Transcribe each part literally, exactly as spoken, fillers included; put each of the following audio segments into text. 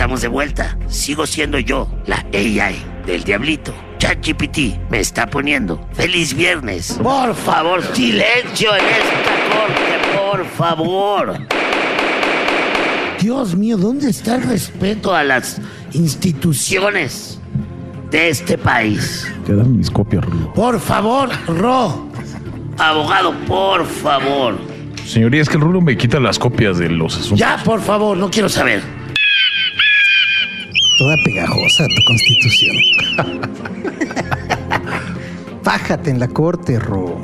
estamos de vuelta. Sigo siendo yo, la A I del Diablito. ChatGPT me está poniendo feliz viernes. Por favor, silencio en esta corte, por favor. Dios mío, ¿dónde está el respeto a las instituciones de este país? Quedan mis copias, Rulo. Por favor, Ro. Abogado, por favor. Señoría, es que el Rulo me quita las copias de los asuntos. Ya, por favor, no quiero saber. Toda pegajosa tu constitución. Fájate en la corte, Ro.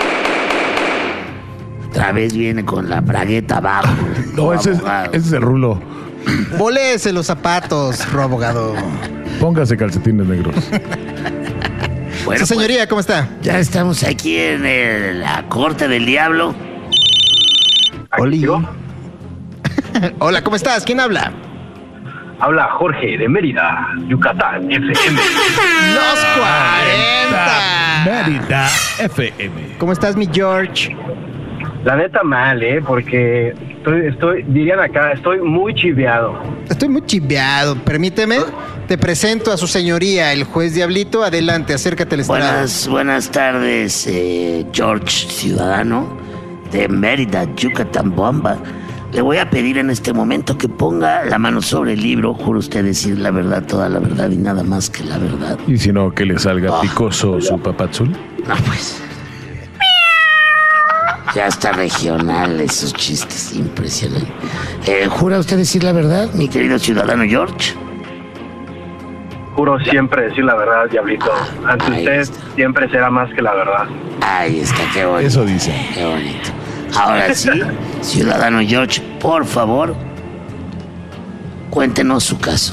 Otra vez viene con la bragueta abajo. No, ese es, ese es el Rulo. Volese los zapatos, Ro, abogado. Póngase calcetines negros. Bueno, sí, señoría, pues, ¿cómo está? Ya estamos aquí en el, la corte del diablo. Oli. Hola, ¿cómo estás? ¿Quién habla? Habla Jorge de Mérida, Yucatán, F M. Los cuarenta. Mérida, F M. ¿Cómo estás, mi George? La neta mal, ¿eh? Porque estoy, estoy, dirían acá, estoy muy chiveado. Estoy muy chiveado. Permíteme, te presento a su señoría, el juez Diablito. Adelante, acércate al estrado. Buenas, buenas tardes, eh, George Ciudadano de Mérida, Yucatán, Bomba. Le voy a pedir en este momento que ponga la mano sobre el libro. Juro usted decir la verdad, toda la verdad y nada más que la verdad. ¿Y si no, que le salga oh, picoso su papazul? No, pues... Ya está regional, esos chistes impresionantes. Eh, ¿Jura usted decir la verdad, mi querido ciudadano George? Juro siempre decir la verdad, Diablito. Ah, Ante usted está. Siempre será más que la verdad. Ahí está, qué bonito. Eso dice. Qué bonito. Ahora sí, ciudadano George, por favor, cuéntenos su caso.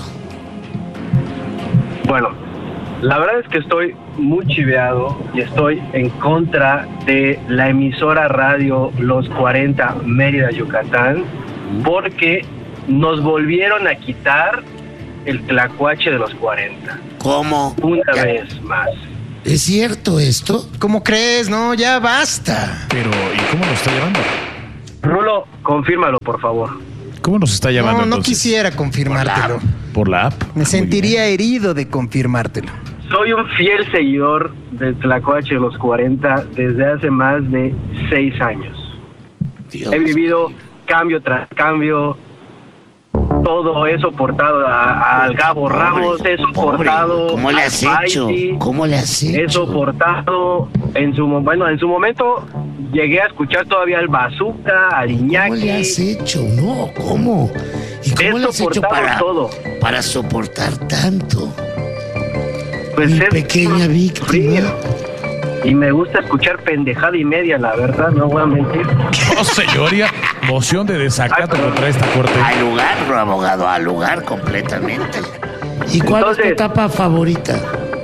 Bueno, la verdad es que estoy muy chiveado y estoy en contra de la emisora radio Los cuarenta Mérida, Yucatán, porque nos volvieron a quitar el tlacuache de los cuarenta. ¿Cómo? Una ya. vez más. ¿Es cierto esto? ¿Cómo crees? No, ya basta. Pero, ¿y cómo nos está llamando? Rulo, confírmalo, por favor. ¿Cómo nos está llamando No, no entonces? quisiera confirmártelo. ¿Por la app? Me sentiría herido de confirmártelo. Soy un fiel seguidor del tlacuache de los cuarenta desde hace más de seis años. Dios. He vivido cambio tras cambio. Todo he soportado al Gabo pobre, Ramos, he soportado. Pobre. ¿Cómo le has hecho? Paisi, ¿Cómo le has hecho? He soportado en su bueno, en su momento llegué a escuchar todavía al Bazooka, al Iñaki. ¿Cómo le has hecho? No, ¿cómo? ¿Y cómo he le has hecho para, todo. para soportar tanto? Pues Mi es pequeña víctima. Frío. Y me gusta escuchar pendejada y media, la verdad, no voy a mentir. No, señoría, moción de desacato contra esta corte. Al lugar, abogado, al lugar completamente. ¿Y cuál Entonces, es tu etapa favorita?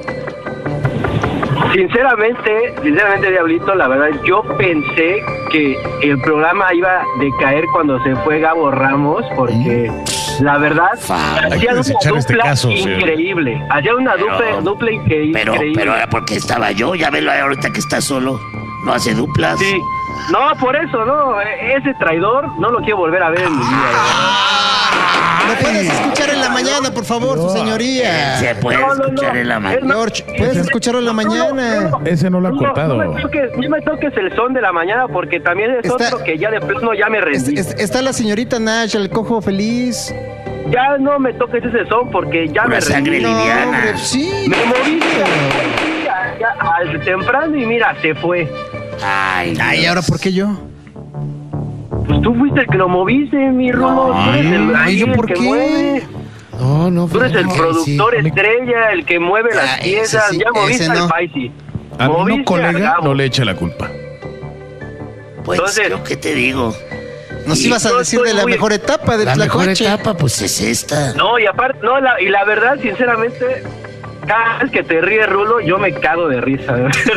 Sinceramente, sinceramente, Diablito, la verdad, yo pensé que el programa iba a decaer cuando se fue Gabo Ramos, porque ¿Mm? la verdad, hacía una dupla este caso, increíble. Sí. Hacía una pero, dupla, dupla increíble. Pero, pero era porque estaba yo, ya velo ahorita que está solo. No hace duplas. Sí. No, por eso, no. Ese traidor no lo quiero volver a ver en mi vida. ¿Lo puedes escuchar en la mañana, por favor, no. su señoría? Se puede no, no, escuchar no. en la mañana. George, ¿puedes ese, escucharlo en la mañana? No, no, ese no lo han no, cortado. No me, toques, no me toques el son de la mañana porque también es está, otro que ya de plano ya me rendí. Es, es, está la señorita Nash, el cojo feliz. Ya no me toques ese son porque ya Una me sangre rendí. liviana. No, hombre, sí. Me moví ya, ya, al temprano y mira, se fue. Ay, Ay, ¿ahora por qué yo? Pues tú fuiste el que lo moviste, mi Rulo. No, tú eres el, ay, ¿yo el por que qué? mueve. No, no. Tú eres el productor sí. estrella, el que mueve las ah, piezas. Sí, ya moviste no. al Paisi. A mí no, colega, no le eche la culpa. Pues, Entonces, ¿yo qué te digo? Nos ibas a decir de la muy... mejor etapa del La tlacuache. mejor etapa, pues es esta. No, y aparte, no, la, y la verdad, sinceramente, cada vez que te ríes, Rulo, yo me cago de risa.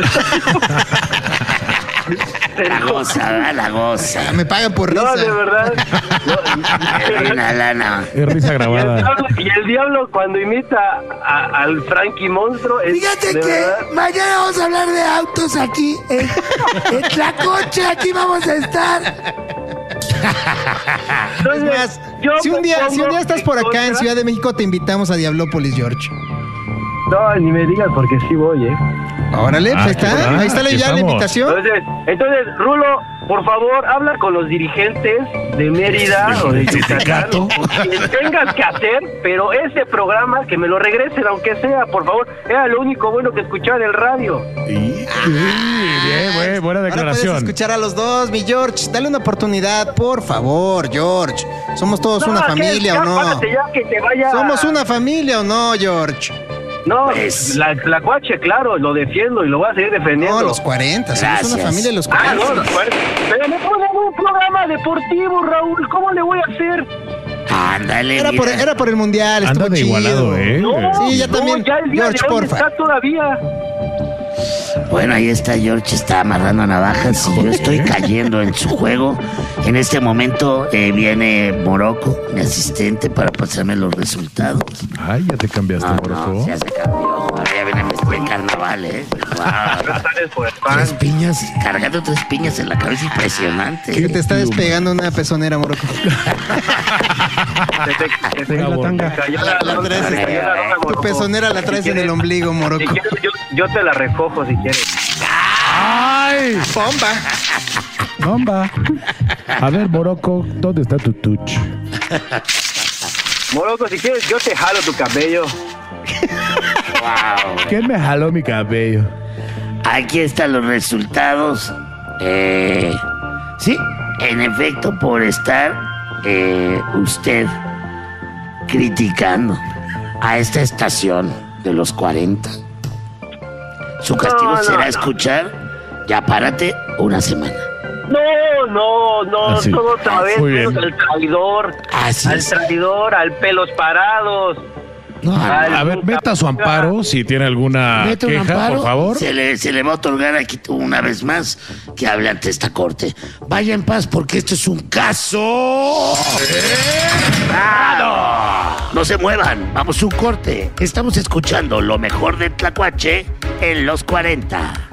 La goza, la goza. Me pagan por risa. No, de verdad. No, una lana. Es risa grabada. Y el diablo, y el diablo cuando imita a, al Frankie Monstruo. Es, Fíjate que verdad, mañana vamos a hablar de autos aquí. En, en Tlacoche, aquí vamos a estar. Entonces, es más, yo Si un me día, si un pongo día estás en por acá en contra- Ciudad de México, te invitamos a Diablópolis, George. No, ni me digas porque sí voy, ¿eh? Órale, pues Ah, ahí está. qué Ahí está la- aquí ya la estamos. invitación. Entonces, entonces, Rulo, por favor, habla con los dirigentes de Mérida o de Yucatán. sindicato. Quien tengas que hacer, pero ese programa que me lo regresen, aunque sea, por favor. Era lo único bueno que escuchaba en el radio. Y- bien, güey, buena Ahora puedes declaración. escuchar a los dos, mi George. Dale una oportunidad, por favor, George. ¿Somos todos una ¿qué? familia Ya, o no? párate ya, que te vaya. ¿Somos una familia o no, George? No, Pues- la, la cuache, claro, lo defiendo y lo voy a seguir defendiendo. No, los cuarenta. Somos Gracias. una familia de los Ah, cuarenta. no, los cuarenta. Pero me ponen un programa deportivo, Raúl. ¿Cómo le voy a hacer? Ándale, Era por, mira. era por el mundial, Anda estuvo de chido. igualado, ¿eh? No, Sí, ya no, también. ya el día George, de hoy porfa. está todavía. Bueno, ahí está George, está amarrando navajas y yo estoy cayendo en su juego. En este momento eh, viene Morocco, mi asistente, para pasarme los resultados. Ay, ya te cambiaste, No, Morocco. no, ya se cambió. Ahora ya viene el carnaval, ¿eh? Wow. No sales por el pan. Tres piñas, cargando tres piñas en la cabeza, impresionante. Que te está despegando una pezonera, Morocco. Se te- se te- Una tanga. se cayó la- La traes- se cayó la ropa, Tu Morocco. pezonera la traes Si en el quieres- ombligo, Si Morocco. quieres, yo, yo te la recojo si quieres. ¡Ay! ¡Bomba! Bomba. A ver, Morocco, ¿dónde está tu touch? Morocco, si quieres, yo te jalo tu cabello. Wow. ¿Quién me jaló mi cabello? Aquí están los resultados. Eh, sí, en efecto, por estar eh, usted criticando a esta estación de los cuarenta, su castigo No, no, será no. escuchar Ya párate una semana. No, no, no, Así. todo otra vez, Muy bien. menos al traidor, Así al es. traidor, al pelos parados. No, Al- A ver, meta su amparo si tiene alguna mete un queja, amparo, por favor. Se le, se le va a otorgar aquí una vez más que hable ante esta corte. Vaya en paz porque esto es un caso. ¡Cerrado! No se muevan, vamos a un corte. Estamos escuchando lo mejor de Tlacuache en los cuarenta.